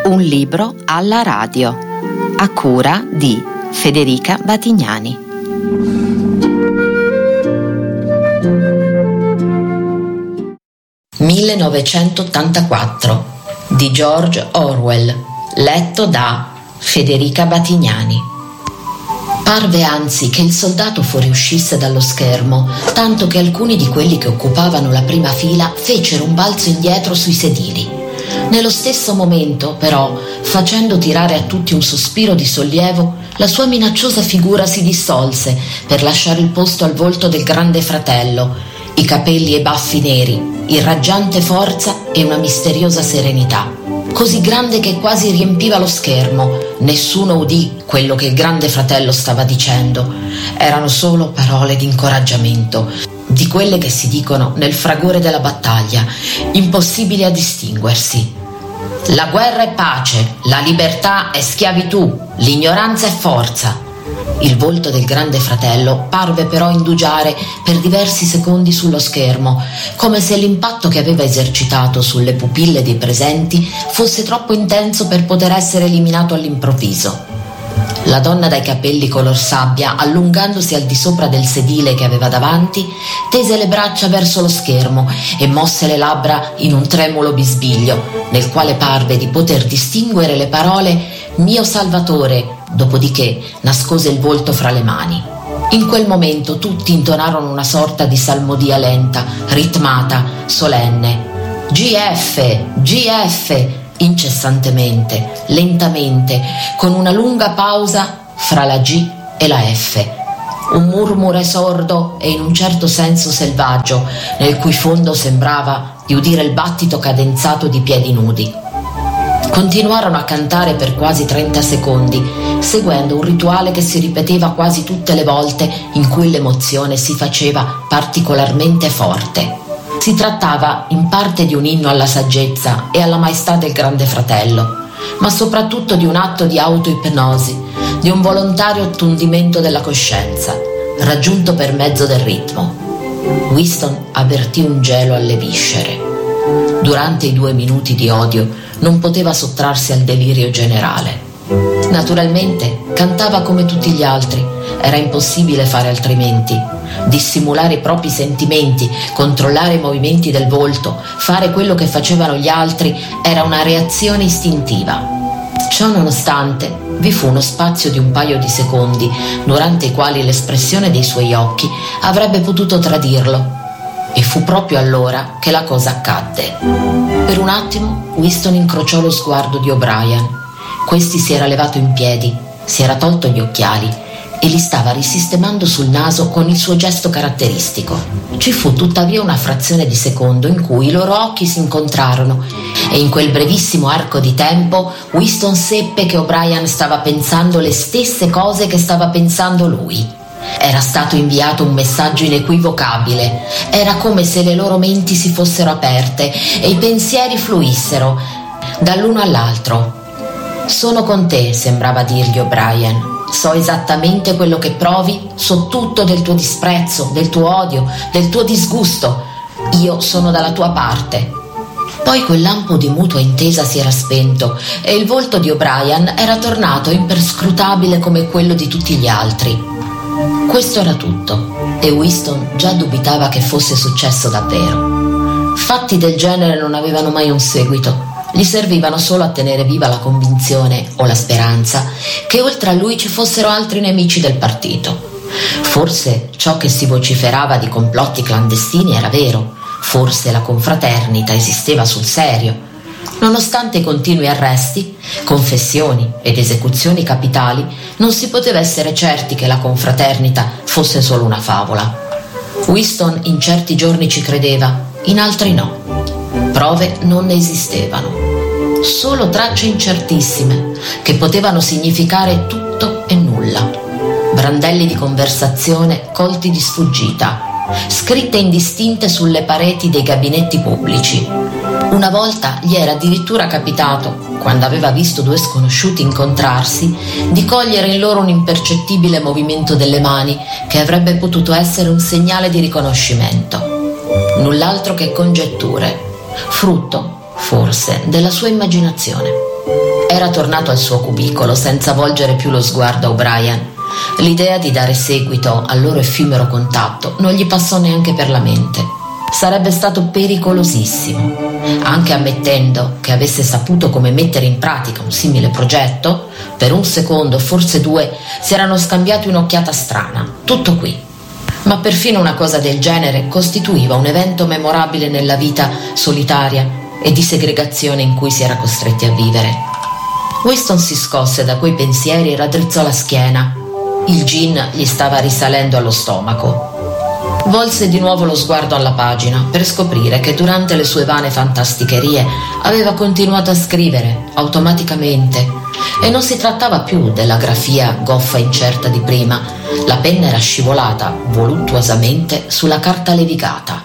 Un libro alla radio, a cura di Federica Batignani. «1984» di George Orwell, letto da Federica Batignani. Parve anzi che il soldato fuoriuscisse dallo schermo, tanto che alcuni di quelli che occupavano la prima fila fecero un balzo indietro sui sedili. Nello stesso momento, però, facendo tirare a tutti un sospiro di sollievo, la sua minacciosa figura si dissolse per lasciare il posto al volto del grande fratello, i capelli e baffi neri, irraggiante forza e una misteriosa serenità, così grande che quasi riempiva lo schermo. Nessuno udì quello che il grande fratello stava dicendo. Erano solo parole di incoraggiamento, di quelle che si dicono nel fragore della battaglia, impossibili a distinguersi. La guerra è pace, la libertà è schiavitù, l'ignoranza è forza. Il volto del grande fratello parve però indugiare per diversi secondi sullo schermo, come se l'impatto che aveva esercitato sulle pupille dei presenti fosse troppo intenso per poter essere eliminato all'improvviso. La donna dai capelli color sabbia, allungandosi al di sopra del sedile che aveva davanti, tese le braccia verso lo schermo e mosse le labbra in un tremulo bisbiglio, nel quale parve di poter distinguere le parole «mio Salvatore», dopodiché nascose il volto fra le mani. In quel momento tutti intonarono una sorta di salmodia lenta, ritmata, solenne. «GF! GF!» incessantemente, lentamente, con una lunga pausa fra la G e la F. Un murmure sordo e in un certo senso selvaggio, nel cui fondo sembrava di udire il battito cadenzato di piedi nudi. Continuarono a cantare per quasi 30 secondi, seguendo un rituale che si ripeteva quasi tutte le volte in cui l'emozione si faceva particolarmente forte. Si trattava in parte di un inno alla saggezza e alla maestà del grande fratello, ma soprattutto di un atto di autoipnosi, di un volontario attundimento della coscienza, raggiunto per mezzo del ritmo. Winston avvertì un gelo alle viscere. Durante i 2 minuti di odio non poteva sottrarsi al delirio generale. Naturalmente cantava come tutti gli altri, era impossibile fare altrimenti. Dissimulare i propri sentimenti, controllare i movimenti del volto, fare quello che facevano gli altri era una reazione istintiva. Ciò nonostante, vi fu uno spazio di un paio di secondi durante i quali l'espressione dei suoi occhi avrebbe potuto tradirlo, e fu proprio allora che la cosa accadde. Per un attimo Winston incrociò lo sguardo di O'Brien. Questi si era levato in piedi, si era tolto gli occhiali e li stava risistemando sul naso con il suo gesto caratteristico. Ci fu tuttavia una frazione di secondo in cui i loro occhi si incontrarono e in quel brevissimo arco di tempo Winston seppe che O'Brien stava pensando le stesse cose che stava pensando lui. Era stato inviato un messaggio inequivocabile. Era come se le loro menti si fossero aperte e i pensieri fluissero dall'uno all'altro. «Sono con te», sembrava dirgli O'Brien. «So esattamente quello che provi, so tutto del tuo disprezzo, del tuo odio, del tuo disgusto. Io sono dalla tua parte». Poi quel lampo di mutua intesa si era spento e il volto di O'Brien era tornato imperscrutabile come quello di tutti gli altri. Questo era tutto, e Winston già dubitava che fosse successo davvero. Fatti del genere non avevano mai un seguito. Gli servivano solo a tenere viva la convinzione o la speranza che oltre a lui ci fossero altri nemici del partito. Forse ciò che si vociferava di complotti clandestini era vero, forse la confraternita esisteva sul serio. Nonostante i continui arresti, confessioni ed esecuzioni capitali, non si poteva essere certi che la confraternita fosse solo una favola. Winston in certi giorni ci credeva, in altri no. Prove non ne esistevano. Solo tracce incertissime che potevano significare tutto e nulla. Brandelli di conversazione colti di sfuggita, scritte indistinte sulle pareti dei gabinetti pubblici. Una volta gli era addirittura capitato, quando aveva visto 2 sconosciuti incontrarsi, di cogliere in loro un impercettibile movimento delle mani che avrebbe potuto essere un segnale di riconoscimento. Null'altro che congetture, frutto, forse, della sua immaginazione. Era tornato al suo cubicolo senza volgere più lo sguardo a O'Brien. L'idea di dare seguito al loro effimero contatto non gli passò neanche per la mente. Sarebbe stato pericolosissimo. Anche ammettendo che avesse saputo come mettere in pratica un simile progetto, per un secondo, forse due, si erano scambiati un'occhiata strana. Tutto qui. Ma perfino una cosa del genere costituiva un evento memorabile nella vita solitaria e di segregazione in cui si era costretti a vivere. Winston si scosse da quei pensieri e raddrizzò la schiena. Il gin gli stava risalendo allo stomaco. Volse di nuovo lo sguardo alla pagina per scoprire che durante le sue vane fantasticherie aveva continuato a scrivere automaticamente, e non si trattava più della grafia goffa e incerta di prima. La penna era scivolata voluttuosamente sulla carta levigata.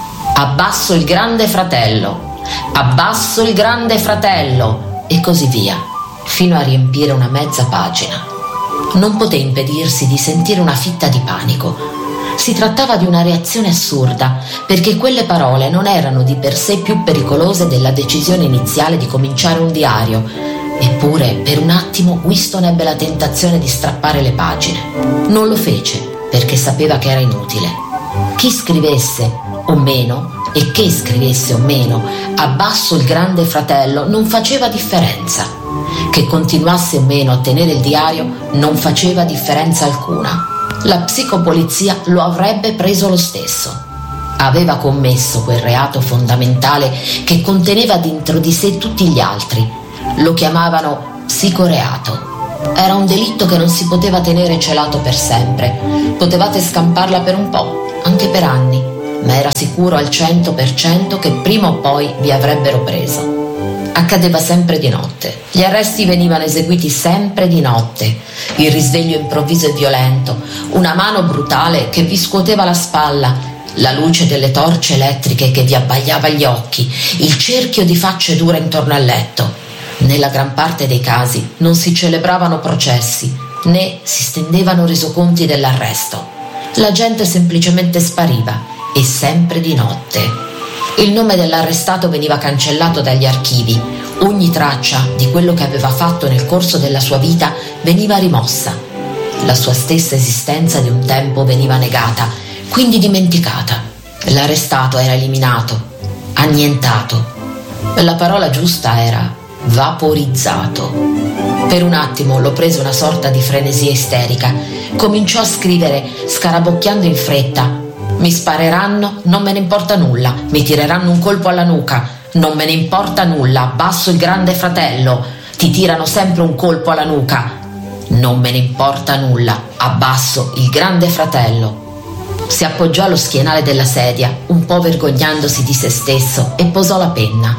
Abbasso il grande fratello, abbasso il grande fratello, e così via, fino a riempire una mezza pagina. Non poté impedirsi di sentire una fitta di panico. Si trattava di una reazione assurda, perché quelle parole non erano di per sé più pericolose della decisione iniziale di cominciare un diario. Eppure, per un attimo, Winston ebbe la tentazione di strappare le pagine. Non lo fece, perché sapeva che era inutile. Chi scrivesse o meno, e che scrivesse o meno, abbasso il grande fratello, non faceva differenza. Che continuasse o meno a tenere il diario non faceva differenza alcuna. La psicopolizia lo avrebbe preso lo stesso. Aveva commesso quel reato fondamentale che conteneva dentro di sé tutti gli altri. Lo chiamavano psicoreato. Era un delitto che non si poteva tenere celato per sempre. Potevate scamparla per un po', anche per anni, ma era sicuro al 100% che prima o poi vi avrebbero preso. Accadeva sempre di notte. Gli arresti venivano eseguiti sempre di notte. Il risveglio improvviso e violento, una mano brutale che vi scuoteva la spalla, la luce delle torce elettriche che vi abbagliava gli occhi, il cerchio di facce dure intorno al letto. Nella gran parte dei casi non si celebravano processi, né si stendevano resoconti dell'arresto. La gente semplicemente spariva, e sempre di notte. Il nome dell'arrestato veniva cancellato dagli archivi. Ogni traccia di quello che aveva fatto nel corso della sua vita veniva rimossa. La sua stessa esistenza di un tempo veniva negata, quindi dimenticata. L'arrestato era eliminato, annientato. La parola giusta era vaporizzato. Per un attimo lo prese una sorta di frenesia isterica. Cominciò a scrivere, scarabocchiando in fretta: mi spareranno, non me ne importa nulla. Mi tireranno un colpo alla nuca, non me ne importa nulla. Abbasso il grande fratello. Ti tirano sempre un colpo alla nuca, non me ne importa nulla. Abbasso il grande fratello. Si appoggiò allo schienale della sedia, un po' vergognandosi di se stesso, e posò la penna.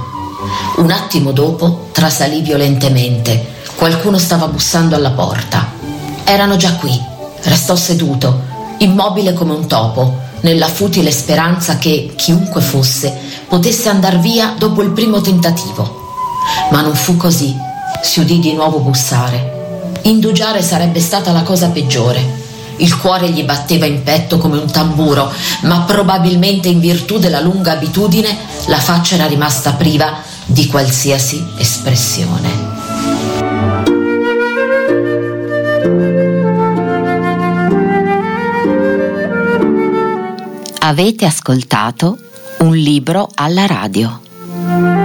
Un attimo dopo trasalì violentemente. Qualcuno stava bussando alla porta. Erano già qui. Restò seduto, immobile come un topo, nella futile speranza che, chiunque fosse, potesse andar via dopo il primo tentativo. Ma non fu così. Si udì di nuovo bussare. Indugiare sarebbe stata la cosa peggiore. Il cuore gli batteva in petto come un tamburo, ma probabilmente in virtù della lunga abitudine la faccia era rimasta priva di qualsiasi espressione. Avete ascoltato Un libro alla radio.